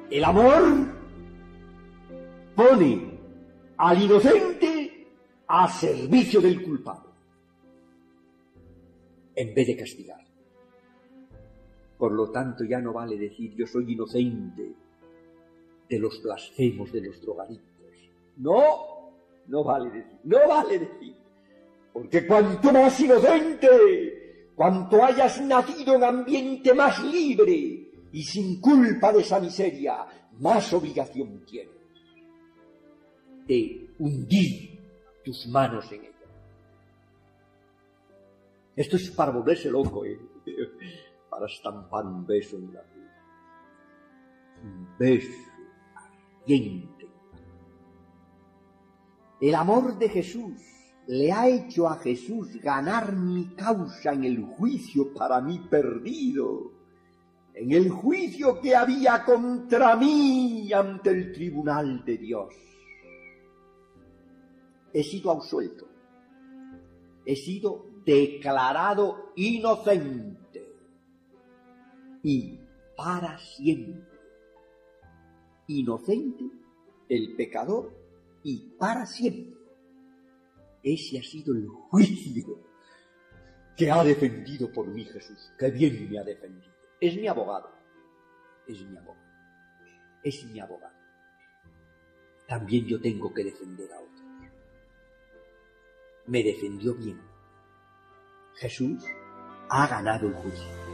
El amor pone al inocente a servicio del culpable, en vez de castigar. Por lo tanto, ya no vale decir yo soy inocente de los blasfemos, de los drogadictos. No vale decir. Porque cuanto más inocente, cuanto hayas nacido en ambiente más libre y sin culpa de esa miseria, más obligación tienes de hundir tus manos en ella. Esto es para volverse loco, para estampar un beso en la vida. Un beso ardiente. El amor de Jesús le ha hecho a Jesús ganar mi causa en el juicio para mí perdido, en el juicio que había contra mí ante el tribunal de Dios. He sido absuelto, he sido declarado inocente y para siempre. Inocente el pecador y para siempre. Ese ha sido el juicio que ha defendido por mí Jesús, que bien me ha defendido. Es mi abogado, es mi abogado. También yo tengo que defender a otros. Me defendió bien. Jesús ha ganado el juicio.